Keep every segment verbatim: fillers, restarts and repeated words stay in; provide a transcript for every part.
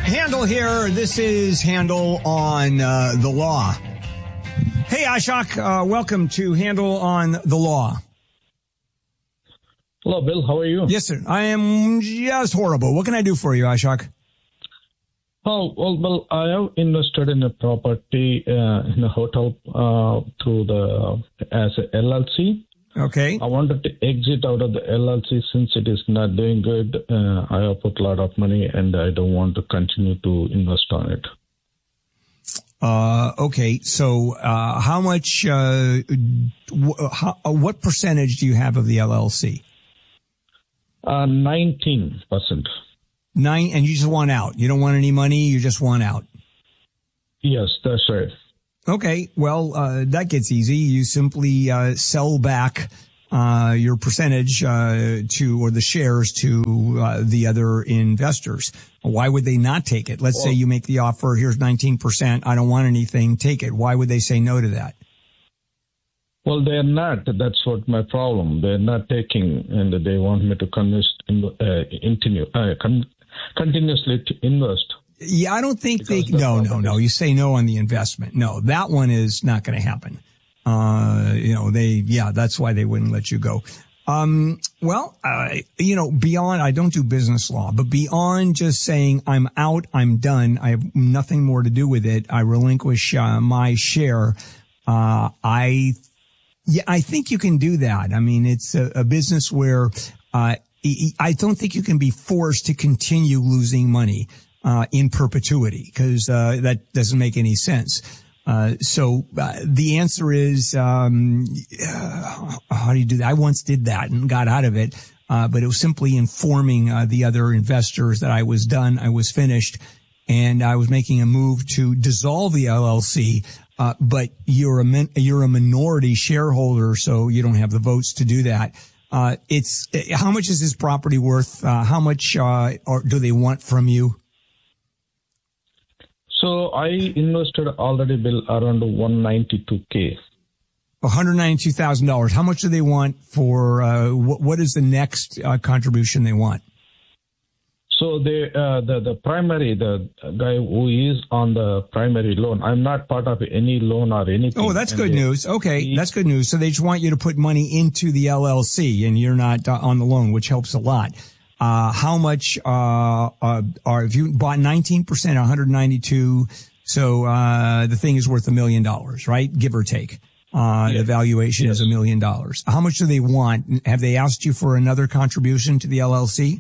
Handel here. This is Handel on uh, the Law. Hey, Ashok, uh, welcome to Handel on the Law. Hello, Bill. How are you? Yes, sir. I am just horrible. What can I do for you, Ashok? Oh, well, well, I have invested in a property uh, in a hotel uh, through the as a L L C. Okay. I wanted to exit out of the L L C since it is not doing good. Uh, I have put a lot of money and I don't want to continue to invest on it. Uh, okay. So, uh, how much, uh, w- how, what percentage do you have of the L L C? Uh, nineteen percent. Nine, and you just want out. You don't want any money. You just want out. Yes, that's right. Okay, well, uh, that gets easy. You simply uh, sell back uh, your percentage uh, to, or the shares to uh, the other investors. Why would they not take it? Let's well, say you make the offer, here's nineteen percent, I don't want anything, take it. Why would they say no to that? Well, they're not. That's what my problem. They're not taking, and they want me to convince, uh, continue, uh, con- continuously to invest. Yeah, I don't think because they, no, no, no. You say no on the investment. No, that one is not going to happen. Uh, you know, they, yeah, that's why they wouldn't let you go. Um, well, uh, you know, beyond, I don't do business law, but beyond just saying I'm out, I'm done, I have nothing more to do with it, I relinquish, uh, my share, uh, I, yeah, I think you can do that. I mean, it's a, a business where, uh, I don't think you can be forced to continue losing money. Uh, in perpetuity, because uh, that doesn't make any sense. Uh, so uh, the answer is, um, uh, how do you do that? I once did that and got out of it, uh, but it was simply informing uh, the other investors that I was done, I was finished, and I was making a move to dissolve the L L C. Uh, but you're a min- you're a minority shareholder, so you don't have the votes to do that. Uh, it's how much is this property worth? Uh, how much uh, or do they want from you? So I invested already, Bill, around one hundred ninety-two thousand. one hundred ninety-two thousand dollars. How much do they want for, uh, what, what is the next uh, contribution they want? So they, uh, the, the primary, the guy who is on the primary loan, I'm not part of any loan or anything. Oh, that's good they, news. Okay, he, that's good news. So they just want you to put money into the L L C and you're not uh, on the loan, which helps a lot. Uh, how much, uh, uh, are, if you bought nineteen percent, one hundred ninety-two, so, uh, the thing is worth a million dollars, right? Give or take. Uh, yes. The valuation yes. is a million dollars. How much do they want? Have they asked you for another contribution to the L L C?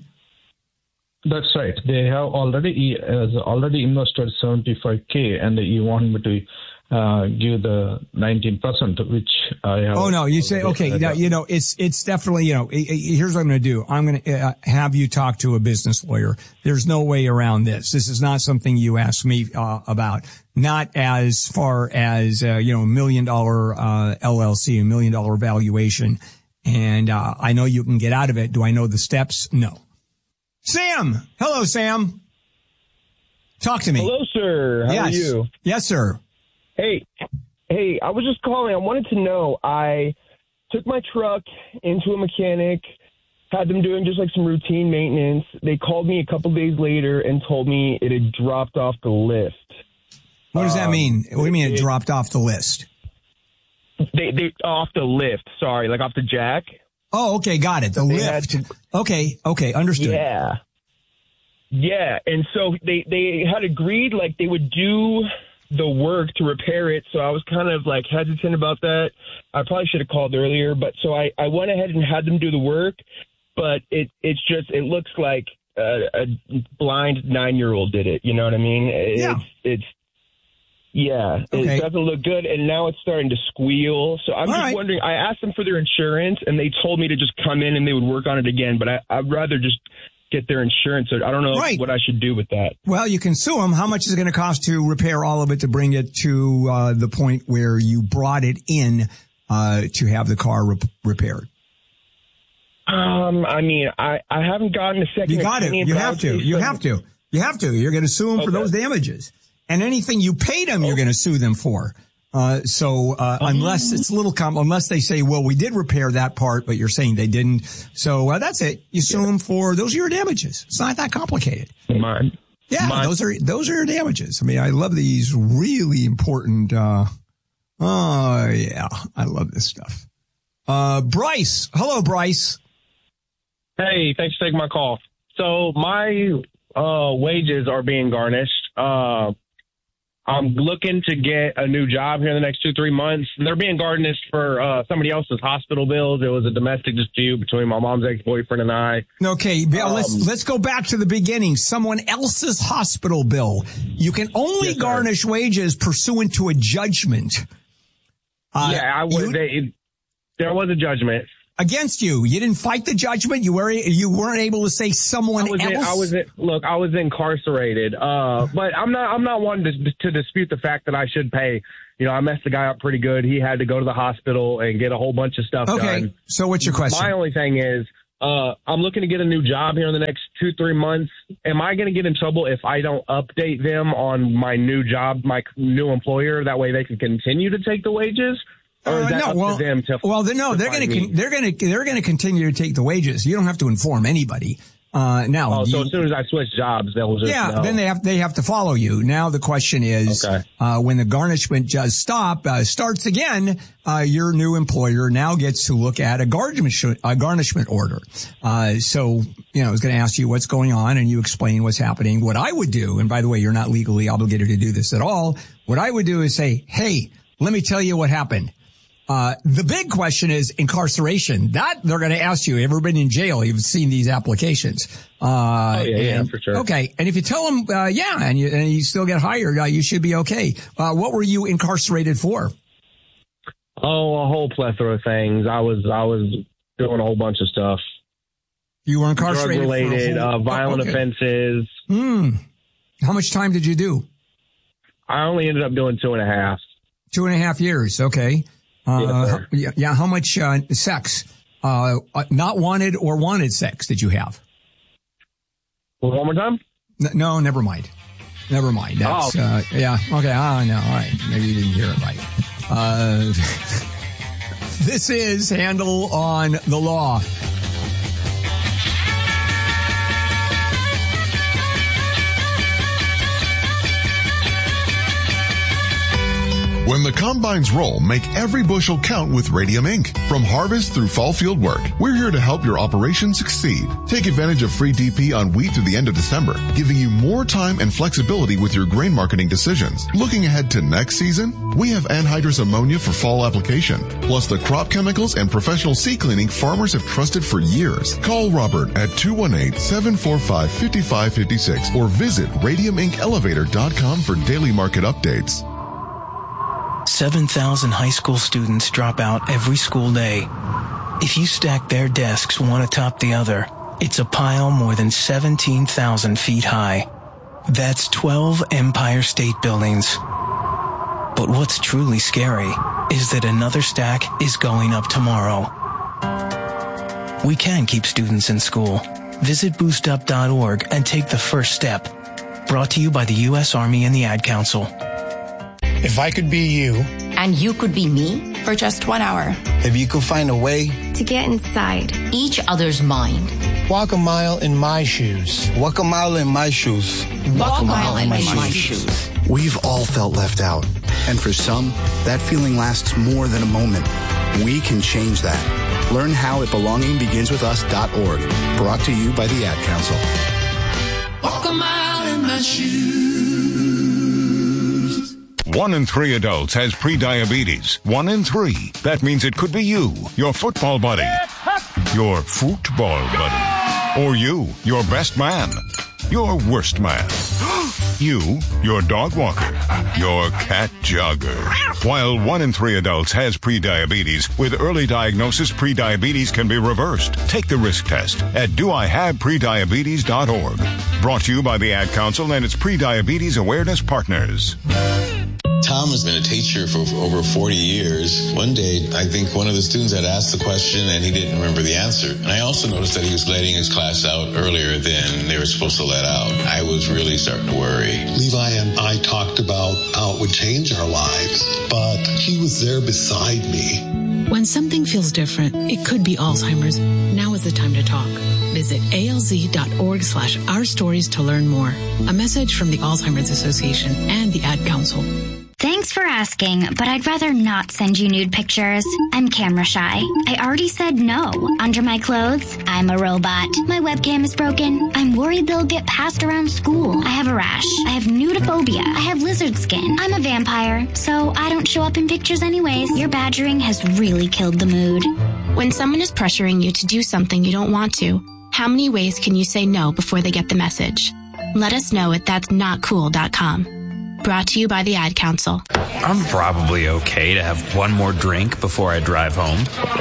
That's right. They have already, he has already invested seventy-five thousand and he want me to uh, give the nineteen percent, which I have. Oh, no, you say, okay, now, you know, it's, it's definitely, you know, here's what I'm going to do. I'm going to uh, have you talk to a business lawyer. There's no way around this. This is not something you asked me uh, about. Not as far as, uh, you know, a million dollar uh, L L C, a million dollar valuation. And uh, I know you can get out of it. Do I know the steps? No. Sam. Hello, Sam. Talk to me. Hello, sir. How yes. are you? Yes, sir. Hey, hey, I was just calling. I wanted to know, I took my truck into a mechanic, had them doing just like some routine maintenance. They called me a couple days later and told me it had dropped off the list. What does that um, mean? What do you mean it, it dropped off the list? They, they, off the lift, sorry, like off the jack. Oh, okay, got it. The they lift. To, okay, okay, understood. Yeah. Yeah, and so they, they had agreed like they would do the work to repair it, so I was kind of like hesitant about that. I probably should have called earlier, but so I, I went ahead and had them do the work, but it it's just, it looks like a, a blind nine-year-old did it, you know what I mean? It's, yeah. It's, yeah, okay. It doesn't look good, and now it's starting to squeal, so I'm All just right. wondering, I asked them for their insurance, and they told me to just come in and they would work on it again, but I, I'd rather just get their insurance. I don't know right. what I should do with that. Well, you can sue them. How much is it going to cost to repair all of it to bring it to uh, the point where you brought it in uh, to have the car rep- repaired? Um, I mean, I, I haven't gotten a second. You got it. You have to. You have to. You have to. You're going to sue them okay. for those damages. And anything you paid them, oh. you're going to sue them for. Uh, so, uh, um, unless it's a little com, unless they say, well, we did repair that part, but you're saying they didn't. So, uh, that's it. You sue yeah. them for, those are your damages. It's not that complicated. My, Yeah, My- those are those are your damages. I mean, I love these really important. Uh, oh yeah, I love this stuff. Uh, Bryce, hello, Bryce. Hey, thanks for taking my call. So my uh, wages are being garnished. Uh, I'm looking to get a new job here in the next two, three months. They're being garnished for uh, somebody else's hospital bills. It was a domestic dispute between my mom's ex-boyfriend and I. Okay, Bill, Um, let's let's go back to the beginning. Someone else's hospital bill. You can only Yes, sir. garnish wages pursuant to a judgment. Uh, yeah, I was. you- They, there was a judgment. against you. You didn't fight the judgment. You were you weren't able to say someone I was else. in, I was in, look, I was incarcerated. Uh, but I'm not I'm not one to to dispute the fact that I should pay. You know, I messed the guy up pretty good. He had to go to the hospital and get a whole bunch of stuff Okay. done. So what's your question? My only thing is, uh, I'm looking to get a new job here in the next two, three months. Am I going to get in trouble if I don't update them on my new job, my new employer? That way they can continue to take the wages? Or is Uh, that no, up well, to them to well, they- no, to they're find going me? to they're going to they're going to continue to take the wages. You don't have to inform anybody. Uh, now, Oh, so you- as soon as I switch jobs, they'll just yeah, know. then they have they have to follow you. Now the question is, Okay. uh, when the garnishment does stop, uh, starts again, uh, your new employer now gets to look at a garnishment a garnishment order. Uh, so you know, I was going to ask you what's going on, and you explain what's happening. What I would do, and by the way, you're not legally obligated to do this at all. What I would do is say, hey, let me tell you what happened. Uh, the big question is incarceration. That they're going to ask you. Ever been in jail? You've seen these applications. Uh, Oh, yeah, yeah, and- for sure. Okay. And if you tell them, uh, yeah, and you, and you still get hired, uh, you should be okay. Uh, what were you incarcerated for? Oh, a whole plethora of things. I was I was doing a whole bunch of stuff. You were incarcerated Drug related, for a whole, uh, violent oh, okay. offenses. Hmm. How much time did you do? I only ended up doing two and a half. Two and a half years. Okay. Uh, Yes, sir. yeah, yeah. How much, uh, sex, uh, uh, not wanted or wanted sex did you have? One more time? N- No, never mind. Never mind. That's, Oh. uh, yeah. Okay. Ah, no. All right. Maybe you didn't hear it right. Uh, this is Handel on the Law. When the combines roll, make every bushel count with Radium Incorporated. From harvest through fall field work, we're here to help your operation succeed. Take advantage of free D P on wheat through the end of December, giving you more time and flexibility with your grain marketing decisions. Looking ahead to next season, we have anhydrous ammonia for fall application, plus the crop chemicals and professional seed cleaning farmers have trusted for years. Call Robert at two one eight, seven four five, five five five six or visit radium inc elevator dot com for daily market updates. seven thousand high school students drop out every school day. If you stack their desks one atop the other, it's a pile more than seventeen thousand feet high. That's twelve Empire State Buildings. But what's truly scary is that another stack is going up tomorrow. We can keep students in school. Visit boost up dot org and take the first step. Brought to you by the U S Army and the Ad Council. If I could be you, and you could be me for just one hour. if you could find a way, To get inside Each other's mind. walk a mile in my shoes. Walk a mile in my shoes. Walk a mile in my, my shoes. We've all felt left out. And for some, that feeling lasts more than a moment. We can change that. Learn how at belonging begins with us dot org. Brought to you by the Ad Council. Walk a mile in my shoes. One in three adults has prediabetes. One in three. That means it could be you, your football buddy, your football buddy, or you, your best man, your worst man, you, your dog walker, your cat jogger. While one in three adults has prediabetes, with early diagnosis, prediabetes can be reversed. Take the risk test at do I have prediabetes dot org. Brought to you by the Ad Council and its prediabetes awareness partners. Tom has been a teacher for over forty years. One day, I think one of the students had asked the question and he didn't remember the answer. And I also noticed that he was letting his class out earlier than they were supposed to let out. I was really starting to worry. Levi and I talked about how it would change our lives, but he was there beside me. when When something feels different, it could be Alzheimer's. Now is the time to talk. Visit alz.org slash our stories to learn more. A message from the Alzheimer's Association and the Ad Council. Thanks for asking, but I'd rather not send you nude pictures. I'm camera shy. I already said no. Under my clothes, I'm a robot. My webcam is broken. I'm worried they'll get passed around school. I have a rash. I have nudophobia. I have lizard skin. I'm a vampire, so I don't show up in pictures anyways. Your badgering has really killed the mood. When someone is pressuring you to do something you don't want to, how many ways can you say no before they get the message? Let us know at that's not cool dot com. Brought to you by the Ad Council. I'm probably okay to have one more drink before I drive home.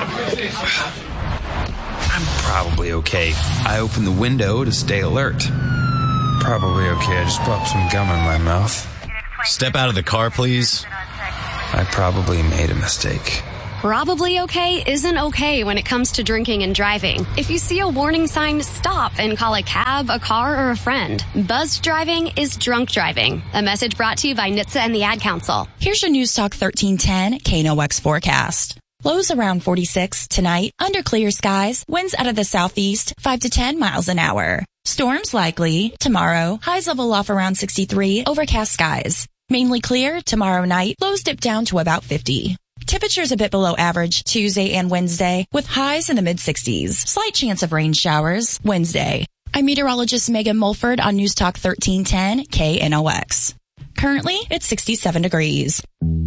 I'm probably okay. I open the window to stay alert. Probably okay. I just popped some gum in my mouth. Step out of the car, please. I probably made a mistake. Probably okay isn't okay when it comes to drinking and driving. If you see a warning sign, stop and call a cab, a car, or a friend. Buzzed driving is drunk driving. A message brought to you by N H T S A and the Ad Council. Here's your News Talk thirteen ten K N O X forecast. Lows around forty-six tonight, under clear skies, winds out of the southeast, five to ten miles an hour. Storms likely tomorrow, highs level off around sixty-three, overcast skies. Mainly clear tomorrow night, lows dip down to about fifty. Temperatures a bit below average Tuesday and Wednesday with highs in the mid-sixties. Slight chance of rain showers Wednesday. I'm meteorologist Megan Mulford on News Talk thirteen ten K N O X. Currently, it's sixty-seven degrees.